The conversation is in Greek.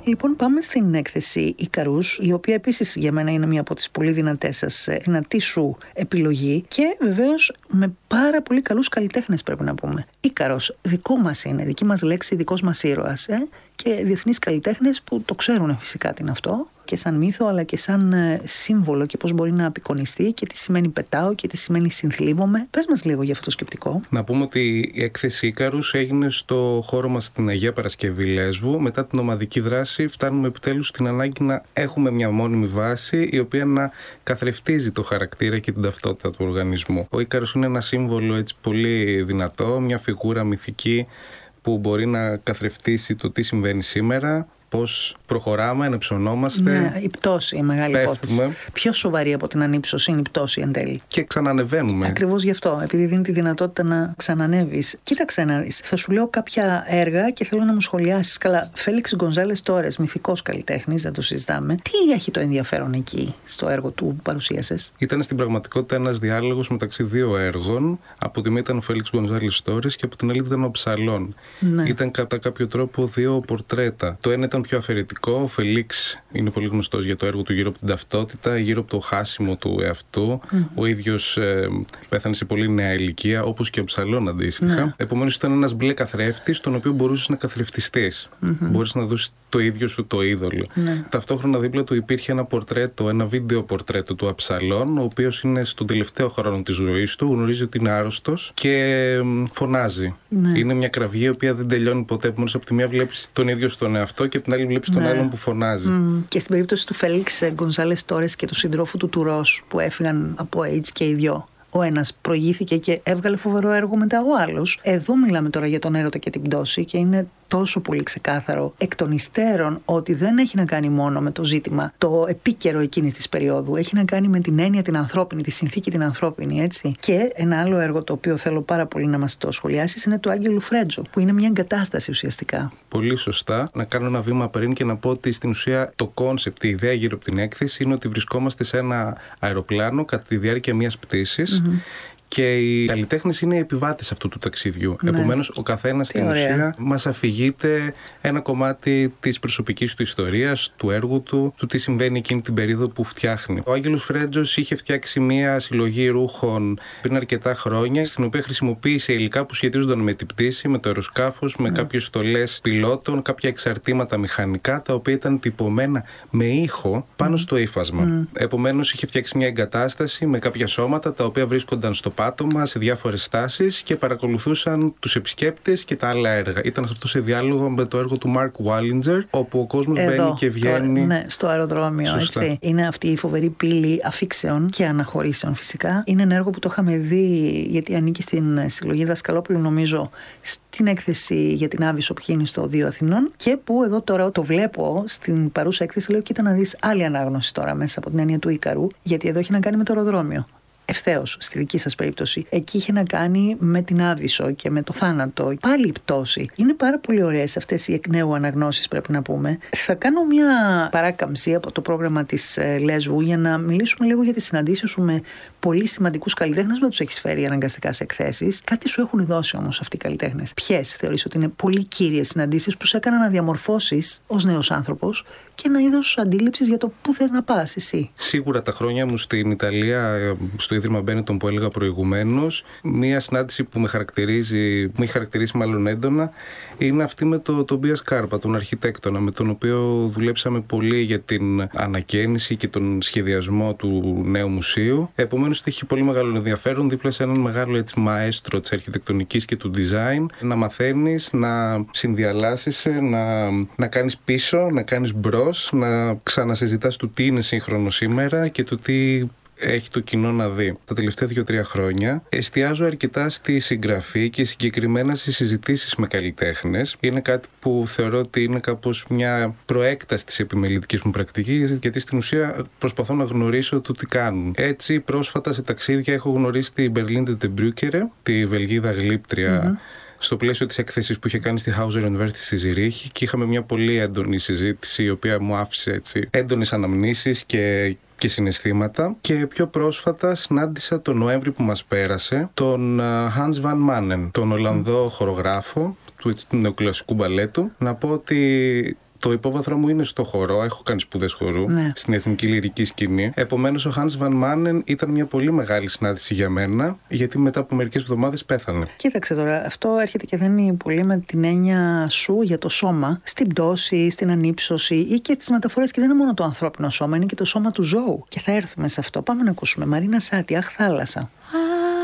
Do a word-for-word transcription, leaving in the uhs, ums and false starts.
Λοιπόν, πάμε στην έκθεση Ικαρούς, η οποία επίσης για μένα είναι μία από τις πολύ δυνατές σας, δυνατή σου επιλογή και βεβαίως με πάρα πολύ καλούς καλλιτέχνες, πρέπει να πούμε. Ίκαρος, δικό μας είναι, δική μας λέξη, δικός μας ήρωας, ε? Και διεθνείς καλλιτέχνες που το ξέρουν φυσικά τι είναι αυτό, και σαν μύθο αλλά και σαν σύμβολο και πώς μπορεί να απεικονιστεί και τι σημαίνει πετάω και τι σημαίνει συνθλίβομαι. Πες μας λίγο για αυτό το σκεπτικό. Να πούμε ότι η έκθεση Ίκαρους έγινε στο χώρο μας στην Αγία Παρασκευή Λέσβου. Μετά την ομαδική δράση φτάνουμε επιτέλους στην ανάγκη να έχουμε μια μόνιμη βάση η οποία να καθρεφτίζει το χαρακτήρα και την ταυτότητα του οργανισμού. Ο Ίκαρος είναι ένα σύμβολο έτσι πολύ δυνατό, μια φιγούρα μυθική που μπορεί να καθρεφτίσει το τι συμβαίνει σήμερα, πώς προχωράμε, ανεψωνόμαστε. Ναι, η πτώση, η μεγάλη πέφτουμε. Υπόθεση. Πιο σοβαρή από την ανύψωση είναι η πτώση εν τέλει. Και ξανανεβαίνουμε. Ακριβώς γι' αυτό, επειδή δίνει τη δυνατότητα να ξανανεύεις. Κοίταξε να δεις. Θα σου λέω κάποια έργα και θέλω να μου σχολιάσεις. Καλά, Φέλιξ Γκονζάλες Τόρες, μυθικός καλλιτέχνης, δεν το συζητάμε. Τι έχει το ενδιαφέρον εκεί, στο έργο του που παρουσίασες? Ήταν στην πραγματικότητα ένας διάλογος μεταξύ δύο έργων. Από τη μία ήταν ο Φέλιξ Γκονζάλες Τόρες και από την άλλη ήταν ο Ψαλών. Ναι. Ήταν κατά κάποιο τρόπο δύο πορτρέτα. Το ένα ήταν πιο αφαιρετικό. Ο Φελίξ είναι πολύ γνωστός για το έργο του γύρω από την ταυτότητα, γύρω από το χάσιμο του εαυτού. Mm-hmm. Ο ίδιος ε, πέθανε σε πολύ νέα ηλικία, όπως και ο Ψαλών αντίστοιχα. Ναι. Επομένως ήταν ένας μπλε καθρέφτης, τον οποίο μπορούσες να καθρεφτιστείς. Mm-hmm. Μπορείς να δώσεις το ίδιο σου το είδωλο. Ναι. Ταυτόχρονα δίπλα του υπήρχε ένα πορτρέτο, ένα βίντεο πορτρέτο του Αψαλών, ο οποίος είναι στον τελευταίο χρόνο της ζωής του, γνωρίζει ότι είναι άρρωστος και φωνάζει. Ναι. Είναι μια κραυγή η οποία δεν τελειώνει ποτέ. Επομένως από τη μία βλέπεις τον ίδιο στον εαυτό και από την άλλη βλέπεις τον ναι. άλλον που φωνάζει. Mm. Και στην περίπτωση του Φέλιξ Γκονζάλες Τόρες και του συντρόφου του Τουρός που έφυγαν από AIDS και οι δυο. Ο ένας προηγήθηκε και έβγαλε φοβερό έργο μετά ο άλλος. Εδώ μιλάμε τώρα για τον έρωτα και την πτώση και είναι τόσο πολύ ξεκάθαρο εκ των υστέρων ότι δεν έχει να κάνει μόνο με το ζήτημα το επίκαιρο εκείνης της περίοδου. Έχει να κάνει με την έννοια την ανθρώπινη, τη συνθήκη την ανθρώπινη, έτσι. Και ένα άλλο έργο το οποίο θέλω πάρα πολύ να μας το σχολιάσεις είναι του Άγγελου Φρέτζο, που είναι μια εγκατάσταση ουσιαστικά. Πολύ σωστά. Να κάνω ένα βήμα πριν και να πω ότι στην ουσία το κόνσεπτ, η ιδέα γύρω από την έκθεση είναι ότι βρισκόμαστε σε ένα αεροπλάνο κατά τη διάρκεια μιας πτήσης. Mm-hmm. Και οι καλλιτέχνες είναι οι επιβάτες αυτού του ταξιδιού. Ναι. Επομένως, ο καθένας στην ουσία μας αφηγείται ένα κομμάτι της προσωπικής του ιστορίας, του έργου του, του τι συμβαίνει εκείνη την περίοδο που φτιάχνει. Ο Άγγελος Φρέτζος είχε φτιάξει μια συλλογή ρούχων πριν αρκετά χρόνια, στην οποία χρησιμοποίησε υλικά που σχετίζονταν με την πτήση, με το αεροσκάφος, με ναι. κάποιες στολές πιλότων, κάποια εξαρτήματα μηχανικά, τα οποία ήταν τυπωμένα με ήχο πάνω mm. στο ύφασμα. Mm. Επομένως, είχε φτιάξει μια εγκατάσταση με κάποια σώματα τα οποία βρίσκονταν στο πάτωμα σε διάφορες στάσεις και παρακολουθούσαν τους επισκέπτες και τα άλλα έργα. Ήταν αυτό σε διάλογο με το έργο του Μαρκ Βάλιντζερ, όπου ο κόσμος εδώ, μπαίνει και βγαίνει. Το, ναι, στο αεροδρόμιο. Έτσι. Είναι αυτή η φοβερή πύλη αφήξεων και αναχωρήσεων φυσικά. Είναι ένα έργο που το είχαμε δει, γιατί ανήκει στην συλλογή Δασκαλόπουλου, νομίζω, στην έκθεση για την Άβυσσο που γίνει στο Δύο Αθηνών. Και που εδώ τώρα το βλέπω στην παρούσα έκθεση, λέω: κοίτα να δεις άλλη ανάγνωση τώρα μέσα από την έννοια του Ίκαρου, γιατί εδώ έχει να κάνει με το αεροδρόμιο. Ευθέως, στη δική σας περίπτωση. Εκεί είχε να κάνει με την Άβυσσο και με το θάνατο. Πάλι η πτώση. Είναι πάρα πολύ ωραίες αυτές οι εκ νέου αναγνώσεις, πρέπει να πούμε. Θα κάνω μια παράκαμψη από το πρόγραμμα της Λέσβου για να μιλήσουμε λίγο για τις συναντήσεις σου με πολύ σημαντικούς καλλιτέχνες. Δεν τους έχεις φέρει αναγκαστικά σε εκθέσεις. Κάτι σου έχουν δώσει όμως αυτοί οι καλλιτέχνες. Ποιες θεωρείς ότι είναι πολύ κύριες συναντήσεις που σε έκαναν να διαμορφώσεις ως νέος άνθρωπος και ένα είδος αντίληψης για το πού θες να πας εσύ? Σίγουρα τα χρόνια μου στην Ιταλία, στο Ίδρυμα Μπένετον που έλεγα προηγουμένως, μία συνάντηση που με χαρακτηρίζει, που με έχει χαρακτηρίσει μάλλον έντονα, είναι αυτή με τον Τομπίας Κάρπα, τον αρχιτέκτονα, με τον οποίο δουλέψαμε πολύ για την ανακαίνιση και τον σχεδιασμό του νέου μουσείου. Επομένως, έχει πολύ μεγάλο ενδιαφέρον δίπλα σε έναν μεγάλο έτσι μαέστρο της αρχιτεκτονικής και του design να μαθαίνεις, να συνδιαλάσεις, να, να κάνεις πίσω, να κάνεις μπρος, να ξανασυζητάς το τι είναι σύγχρονο σήμερα και το τι έχει το κοινό να δει. Τα τελευταία δύο-τρία χρόνια εστιάζω αρκετά στη συγγραφή και συγκεκριμένα στις συζητήσεις με καλλιτέχνες. Είναι κάτι που θεωρώ ότι είναι κάπως μια προέκταση της επιμελητικής μου πρακτικής, γιατί στην ουσία προσπαθώ να γνωρίσω το τι κάνουν. Έτσι, πρόσφατα σε ταξίδια έχω γνωρίσει την Berlinde de Brückere, τη Βελγίδα γλύπτρια, mm-hmm. στο πλαίσιο της έκθεσης που είχε κάνει στη Hauser University στη Ζηρίχη, και είχαμε μια πολύ έντονη συζήτηση, η οποία μου άφησε έτσι έντονες αναμνήσεις και και συναισθήματα. Και πιο πρόσφατα συνάντησα τον Νοέμβρη που μας πέρασε τον Hans van Manen, τον Ολλανδό mm. χορογράφο του, του νεοκλασικού μπαλέτου. Να πω ότι Το υπόβαθρό μου είναι στο χορό, έχω κάνει σπουδές χορού, ναι. στην εθνική λυρική σκηνή. Επομένως, ο Hans Van Manen ήταν μια πολύ μεγάλη συνάντηση για μένα, γιατί μετά από μερικές εβδομάδες πέθανε. Κοίταξε τώρα, αυτό έρχεται και δένει πολύ με την έννοια σου για το σώμα, στην πτώση, στην ανύψωση ή και τις μεταφορές. Και δεν είναι μόνο το ανθρώπινο σώμα, είναι και το σώμα του ζώου. Και θα έρθουμε σε αυτό. Πάμε να ακούσουμε Μαρίνα Σάτι, Αχ, θάλασσα.